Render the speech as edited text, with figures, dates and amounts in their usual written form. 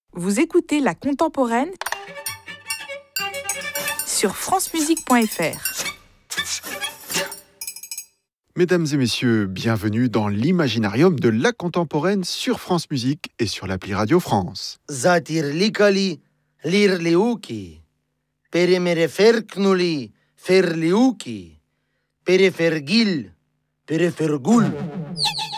Vous écoutez La Contemporaine sur francemusique.fr. Mesdames et messieurs, bienvenue dans l'Imaginarium de La Contemporaine sur France Musique et sur l'appli Radio France. Zatir likali, lir liuki, peremere ferknuli, fer liuki, perefergil, perefergul.